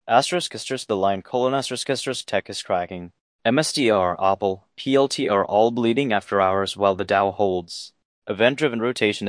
**** the line : **** tech is cracking. MSTR, Opal, PLT are all bleeding after hours while the Dow holds. Event-driven rotation